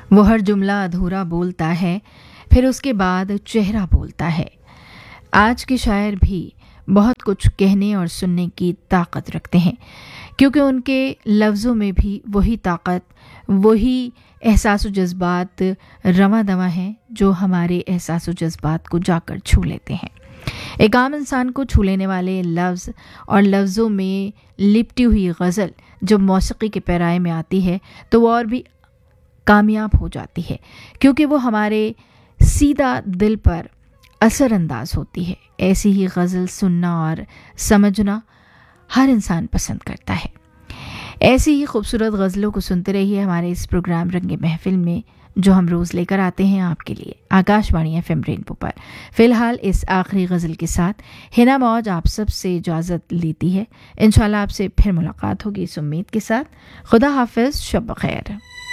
وہ ہر جملہ ادھورا بولتا ہے، پھر اس کے بعد چہرہ بولتا ہے۔ آج کے شاعر بھی بہت کچھ کہنے اور سننے کی طاقت رکھتے ہیں، کیونکہ ان کے لفظوں میں بھی وہی طاقت، وہی احساس و جذبات رواں دواں ہیں جو ہمارے احساس و جذبات کو جا کر چھو لیتے ہیں۔ ایک عام انسان کو چھو لینے والے لفظ اور لفظوں میں لپٹی ہوئی غزل جب موسیقی کے پیرائے میں آتی ہے تو وہ اور بھی کامیاب ہو جاتی ہے، کیونکہ وہ ہمارے سیدھا دل پر اثر انداز ہوتی ہے۔ ایسی ہی غزل سننا اور سمجھنا ہر انسان پسند کرتا ہے۔ ایسی ہی خوبصورت غزلوں کو سنتے رہیے ہمارے اس پروگرام رنگ محفل میں، جو ہم روز لے کر آتے ہیں آپ کے لیے آکاش وانی FM رینبو پر۔ فی الحال اس آخری غزل کے ساتھ ہنا موج آپ سب سے اجازت لیتی ہے۔ انشاءاللہ آپ سے پھر ملاقات ہوگی اس امید کے ساتھ۔ خدا حافظ، شب بخیر۔